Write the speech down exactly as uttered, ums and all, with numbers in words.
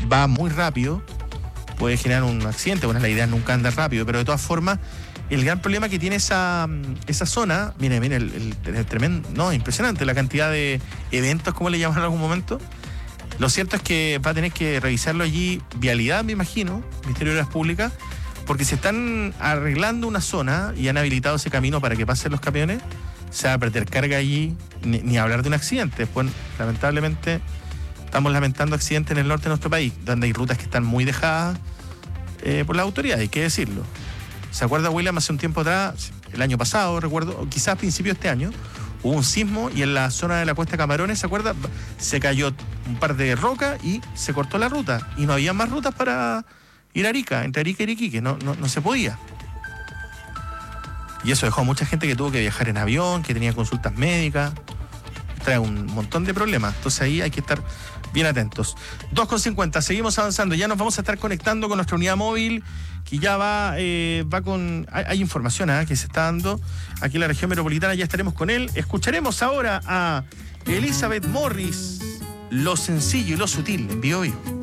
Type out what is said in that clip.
va muy rápido, puede generar un accidente. Bueno, la idea es nunca andar rápido, pero de todas formas, el gran problema que tiene esa, esa zona, mire, mire, el, el, el tremendo, no, impresionante la cantidad de eventos, como le llaman en algún momento. Lo cierto es que va a tener que revisarlo allí, vialidad, me imagino, Ministerio de Obras Públicas, porque se están arreglando una zona y han habilitado ese camino para que pasen los camiones. Se va a perder carga allí, ni, ni hablar de un accidente. Después, lamentablemente, estamos lamentando accidentes en el norte de nuestro país, donde hay rutas que están muy dejadas eh, por las autoridades, hay que decirlo. ¿Se acuerda, William, hace un tiempo atrás, el año pasado, recuerdo, o quizás a principios de este año, hubo un sismo y en la zona de la Cuesta Camarones, ¿se acuerda? Se cayó un par de rocas y se cortó la ruta. Y no había más rutas para ir a Arica, entre Arica y Iquique, no, no, no se podía. Y eso dejó a mucha gente que tuvo que viajar en avión, que tenía consultas médicas. Trae un montón de problemas. Entonces ahí hay que estar bien atentos. dos con cincuenta, seguimos avanzando. Ya nos vamos a estar conectando con nuestra unidad móvil, que ya va, eh, va con... Hay, hay información ¿eh? que se está dando aquí en la región metropolitana. Ya estaremos con él. Escucharemos ahora a Elizabeth Morris, Lo sencillo y lo sutil, en Bio Bio.